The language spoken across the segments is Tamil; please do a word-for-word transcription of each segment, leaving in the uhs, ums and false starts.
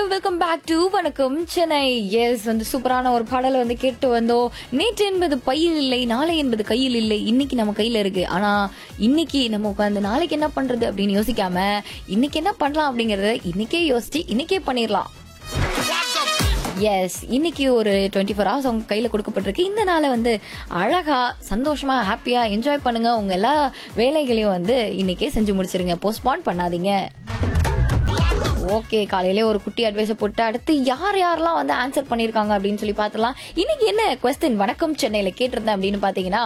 வெல்கம் பேக் டு வணக்கம் சென்னை. எஸ் வந்து சூப்பரான ஒரு பாடலை வந்து கேட்டு வந்தோம். நேற்று என்பது பையில் இல்லை, நாளை என்பது கையில் இல்லை, இன்னைக்கு நம்ம கையில இருக்கு. ஆனா இன்னைக்கு நம்ம உட்காந்து நாளைக்கு என்ன பண்றது அப்படின்னு யோசிக்காம இன்னைக்கு என்ன பண்ணலாம் அப்படிங்கறத இன்னைக்கே யோசிச்சு இன்னைக்கே பண்ணிடலாம். எஸ், இன்னைக்கு ஒரு டுவெண்ட்டி ஃபோர் ஹவர்ஸ் உங்க கையில கொடுக்கப்பட்டிருக்கு. இந்த நாளை வந்து அழகா சந்தோஷமா ஹாப்பியா என்ஜாய் பண்ணுங்க. உங்க எல்லா வேலைகளையும் வந்து இன்னைக்கே செஞ்சு முடிச்சிருங்க, போஸ்ட்பான் பண்ணாதீங்க. ஓகே, காலையிலே ஒரு குட்டி அட்வைஸை போட்டு அடுத்து யார் யாரெல்லாம் வந்து ஆன்சர் பண்ணிருக்காங்க அப்படின்னு சொல்லி பார்த்தலாம். இன்னைக்கு என்ன குவெஸ்டின் வணக்கம் சென்னையில கேட்டிருந்தேன் அப்படின்னு பாத்தீங்கன்னா,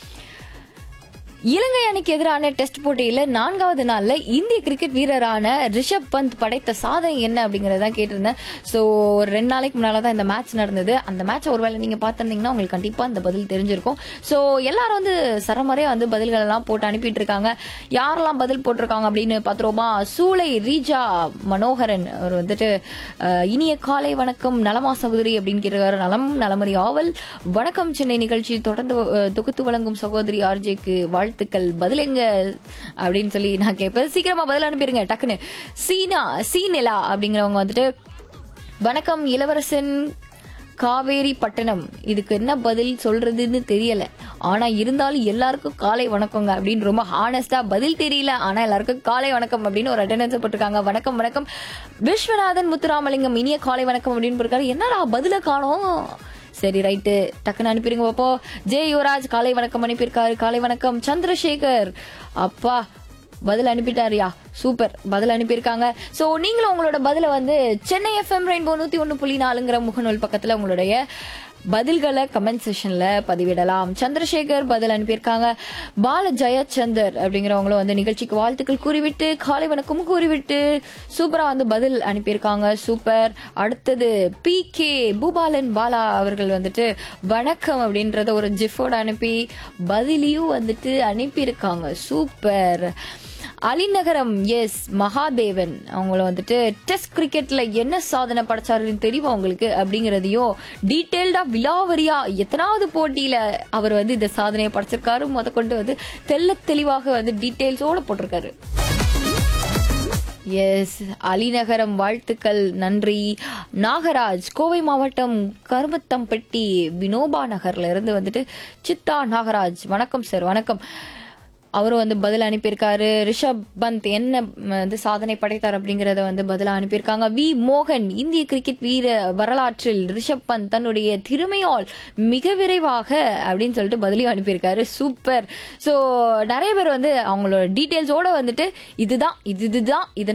இலங்கை அணிக்கு எதிரான டெஸ்ட் போட்டியில நான்காவது நாள்ல இந்திய கிரிக்கெட் வீரரான ரிஷப் பந்த் படைத்த சாதனை என்ன அப்படிங்கறத கேட்டிருந்தேன். சோ ஒரு ரெண்டு நாளைக்கு முன்னாலதான் இந்த மேட்ச் நடந்தது. அந்த மேட்ச் ஒருவேளை நீங்க பாத்திருந்தீங்கன்னா உங்களுக்கு கண்டிப்பா இந்த பதில் தெரிஞ்சிருக்கும். சோ எல்லாரும் வந்து சரமறையா வந்து பதில்கள் எல்லாம் போட்டு அனுப்பிட்டு இருக்காங்க. யாரெல்லாம் பதில் போட்டிருக்காங்க அப்படின்னு பாத்துருவோமா? சூளை ரீஜா மனோகரன் அவர் வந்துட்டு இனிய காலை வணக்கம், நலமா சகோதரி அப்படின்னு கேட்டிருக்காரு. நலம் நலமறி ஆவல். வணக்கம் சென்னை நிகழ்ச்சி தொடர்ந்து தொகுத்து வழங்கும் சகோதரி ஆர்ஜேக்கு வாழ்த்துக்கள். பதிலுங்க அப்படின்னு சொல்லி நான் கேட்பேன். சீக்கிரமா பதில் அனுப்பிடுங்க டக்குன்னு. சீனா சீனிலா அப்படிங்கிறவங்க வந்துட்டு வணக்கம் இளவரசன் காவேரி பட்டணம். இதுக்கு என்ன பதில் சொல்றதுன்னு தெரியல, ஆனா இருந்தாலும் எல்லாருக்கும் காலை வணக்கங்க அப்படின்னு ரொம்ப ஹானஸ்டா பதில் தெரியல, ஆனா எல்லாருக்கும் காலை வணக்கம் அப்படின்னு ஒரு அட்டெண்டன்ஸ் போட்டிருக்காங்க. வணக்கம் வணக்கம். விஸ்வநாதன் முத்துராமலிங்கம் இனிய காலை வணக்கம் அப்படின்னு போட்டிருக்காரு. என்னடா பதில காணோம். சரி ரைட்டு, டக்குன்னு அனுப்பிடுங்க பாப்போ. ஜே யுவராஜ் காலை வணக்கம் அனுப்பியிருக்காரு. காலை வணக்கம். சந்திரசேகர் அப்பா பதில் அனுப்பிட்டாரியா, சூப்பர், பதில் அனுப்பியிருக்காங்க. சோ நீங்களும் உங்களோட பதில வந்து சென்னை எஃப்எம் ரெயின்போ நூத்தி ஒன்னு புள்ளி நாலுங்கிற முகநூல் பக்கத்துல உங்களுடைய பதில்களை கமெண்ட் செக்ஷன்ல பதிவிடலாம். சந்திரசேகர் பதில் அனுப்பியிருக்காங்க. பால ஜெயச்சந்தர் அப்படிங்கிறவங்களும் வந்து நிகழ்ச்சிக்கு வாழ்த்துக்கள் கூறிவிட்டு காலை வணக்கம் கூறிவிட்டு சூப்பரா வந்து பதில் அனுப்பியிருக்காங்க. சூப்பர். அடுத்தது பி கே பூபாலன் பாலா அவர்கள் வந்துட்டு வணக்கம் அப்படின்றத ஒரு ஜிஃபோட அனுப்பி பதிலையும் வந்துட்டு அனுப்பியிருக்காங்க. சூப்பர். அலிநகரம் எஸ் மகாதேவன் அவங்கள வந்துட்டு டெஸ்ட் கிரிக்கெட்ல என்ன சாதனை படைச்சாருன்னு தெரியுமா உங்களுக்கு அப்படிங்கறதையும் டீடைல்டா விலாவரியா எத்தனாவது போட்டியில அவர் வந்து இந்த சாதனையை படைச்சிருக்காரு முத கொண்டு வந்து தெல்ல தெளிவாக வந்து டீடைல்ஸோட போட்டிருக்காரு. எஸ், அலிநகரம் வாழ்த்துக்கள், நன்றி. நாகராஜ் கோவை மாவட்டம் கருமத்தம்பட்டி வினோபா நகர்ல இருந்து வந்துட்டு சித்தா நாகராஜ் வணக்கம் சார் வணக்கம். அவரும் வந்து பதில் அனுப்பியிருக்காரு. ரிஷப் பந்த் என்ன வந்து சாதனை படைத்தார் அப்படிங்கறத வந்து பதிலா அனுப்பியிருக்காங்க. வி மோகன் இந்திய கிரிக்கெட் வீர வரலாற்றில் ரிஷப் பந்த் தன்னுடைய திறமையால் மிக விரைவாக அப்படின்னு சொல்லிட்டு பதிலையும் அனுப்பியிருக்காரு. சூப்பர். சோ நிறைய பேர் வந்து அவங்களோட டீடைல்ஸோட வந்துட்டு இதுதான் இது இதுதான் இதனால